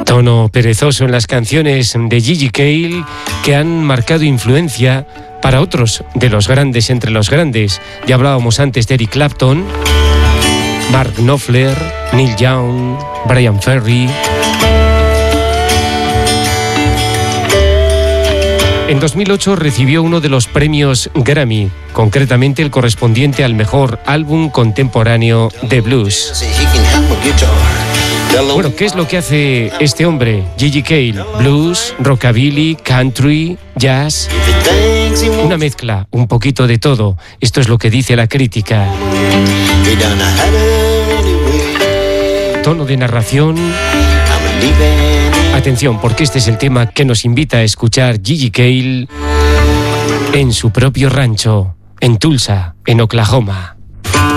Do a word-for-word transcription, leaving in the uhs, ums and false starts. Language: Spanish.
Tono perezoso en las canciones de Gigi Cale que han marcado influencia para otros de los grandes entre los grandes. Ya hablábamos antes de Eric Clapton, Mark Knopfler, Neil Young, Bryan Ferry. En dos mil ocho recibió uno de los premios Grammy, concretamente el correspondiente al mejor álbum contemporáneo de blues. Bueno, ¿qué es lo que hace este hombre, Gigi Cale? Blues, rockabilly, country, jazz, una mezcla, un poquito de todo. Esto es lo que dice la crítica. Tono de narración. Atención, porque este es el tema que nos invita a escuchar Gigi Cale en su propio rancho, en Tulsa, en Oklahoma.